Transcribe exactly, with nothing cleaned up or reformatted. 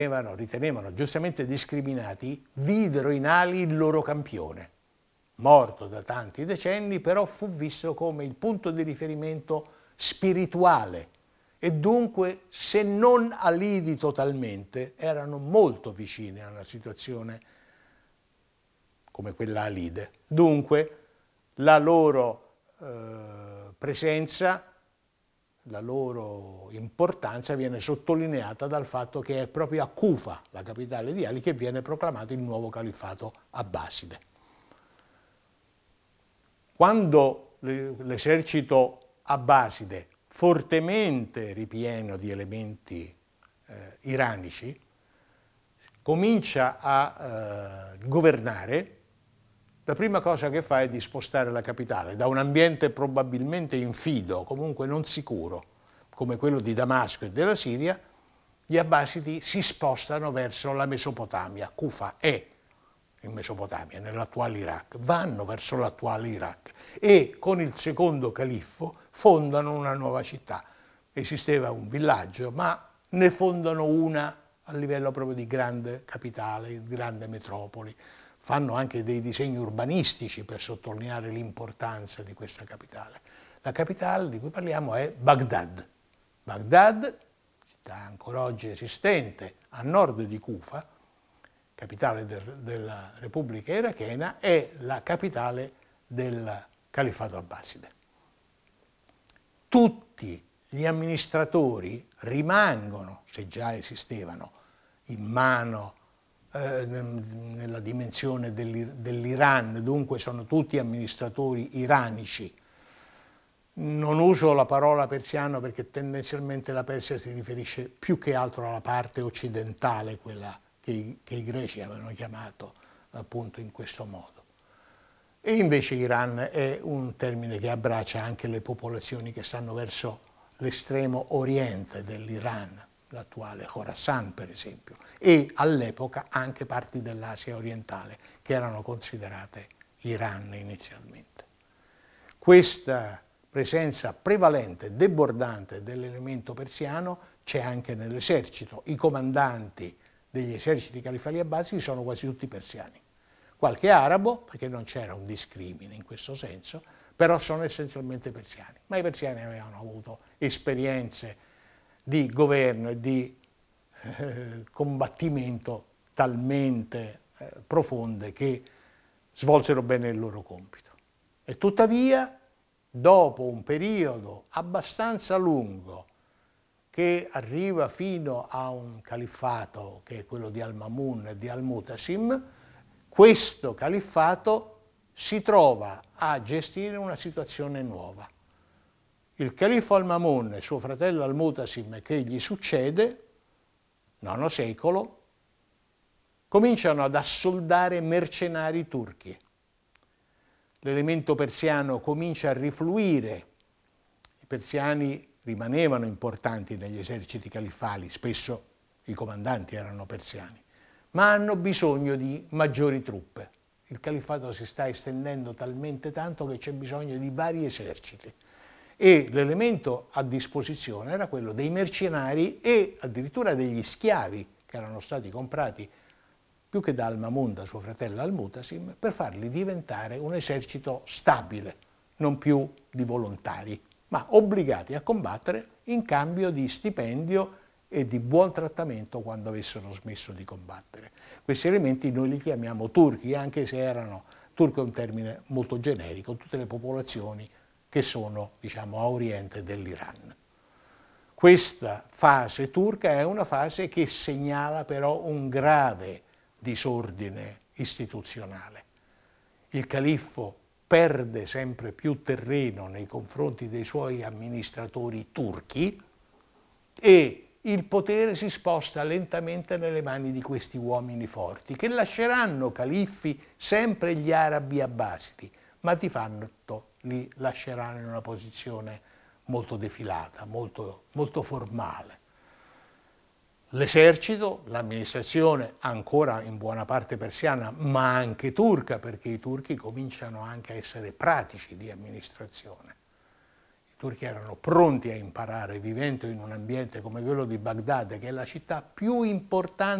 ritenevano, ritenevano giustamente discriminati, videro in Ali il loro campione. Morto da tanti decenni, però fu visto come il punto di riferimento spirituale e dunque, se non alidi totalmente, erano molto vicini a una situazione come quella alide. Dunque, la loro eh, presenza, la loro importanza viene sottolineata dal fatto che è proprio a Kufa, la capitale di Ali, che viene proclamato il nuovo califfato abbaside. Quando l'esercito abbaside, fortemente ripieno di elementi eh, iranici, comincia a eh, governare, la prima cosa che fa è di spostare la capitale da un ambiente probabilmente infido, comunque non sicuro, come quello di Damasco e della Siria. Gli abbasidi si spostano verso la Mesopotamia. Kufa è in Mesopotamia, nell'attuale Iraq, vanno verso l'attuale Iraq e con il secondo califfo fondano una nuova città. Esisteva un villaggio, ma ne fondano una a livello proprio di grande capitale, grande metropoli. Fanno anche dei disegni urbanistici per sottolineare l'importanza di questa capitale. La capitale di cui parliamo è Baghdad. Baghdad, città ancora oggi esistente a nord di Kufa, capitale del, della Repubblica Irachena, è la capitale del Califfato Abbaside. Tutti gli amministratori rimangono, se già esistevano, in mano eh, nella dimensione dell'Iran, dunque sono tutti amministratori iranici. Non uso la parola persiano perché tendenzialmente la Persia si riferisce più che altro alla parte occidentale, quella che i, che i greci avevano chiamato appunto in questo modo. E invece Iran è un termine che abbraccia anche le popolazioni che stanno verso l'estremo oriente dell'Iran, l'attuale Khorasan per esempio, e all'epoca anche parti dell'Asia orientale che erano considerate Iran inizialmente. Questa presenza prevalente, debordante dell'elemento persiano c'è anche nell'esercito. I comandanti degli eserciti califali abbasidi sono quasi tutti persiani. Qualche arabo, perché non c'era un discrimine in questo senso, però sono essenzialmente persiani. Ma i persiani avevano avuto esperienze di governo e di eh, combattimento talmente eh, profonde che svolsero bene il loro compito. E tuttavia, dopo un periodo abbastanza lungo, che arriva fino a un califfato che è quello di Al-Mamun e di Al-Mutasim, questo califfato si trova a gestire una situazione nuova. Il califfo Al-Mamun e suo fratello Al-Mutasim, che gli succede, nono secolo, cominciano ad assoldare mercenari turchi. L'elemento persiano comincia a rifluire, i persiani rimanevano importanti negli eserciti califfali, spesso i comandanti erano persiani, ma hanno bisogno di maggiori truppe. Il califfato si sta estendendo talmente tanto che c'è bisogno di vari eserciti e l'elemento a disposizione era quello dei mercenari e addirittura degli schiavi che erano stati comprati più che da Al-Mamun, da suo fratello Al-Mutasim, per farli diventare un esercito stabile, non più di volontari, ma obbligati a combattere in cambio di stipendio e di buon trattamento quando avessero smesso di combattere. Questi elementi noi li chiamiamo turchi, anche se erano, turco è un termine molto generico, tutte le popolazioni che sono, diciamo, a oriente dell'Iran. Questa fase turca è una fase che segnala però un grave disordine istituzionale. Il califfo perde sempre più terreno nei confronti dei suoi amministratori turchi e il potere si sposta lentamente nelle mani di questi uomini forti, che lasceranno califfi sempre gli arabi abbasidi, ma di fatto li lasceranno in una posizione molto defilata, molto, molto formale. L'esercito, l'amministrazione ancora in buona parte persiana, ma anche turca, perché i turchi cominciano anche a essere pratici di amministrazione. I turchi erano pronti a imparare, vivendo in un ambiente come quello di Baghdad, che è la città più importante